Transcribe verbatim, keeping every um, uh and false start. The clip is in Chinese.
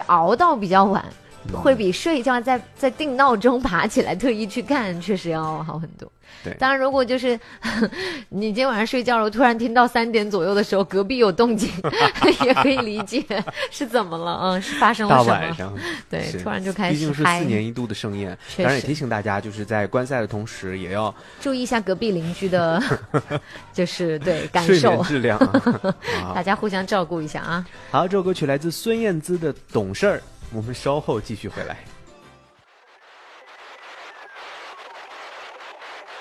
熬到比较晚，会比睡觉再再定闹钟爬起来特意去看，确实要好很多。 对， 当然如果就是你今天晚上睡觉了，突然听到三点左右的时候隔壁有动静也可以理解是怎么了，嗯，是发生了什么， 大晚上对，突然就开始毕竟是四年一度的盛宴，当然也提醒大家就是在观赛的同时也要注意一下隔壁邻居的就是对感受睡眠质量大家互相照顾一下啊。 好，这首歌曲来自孙燕姿的《懂事儿》，我们稍后继续回来。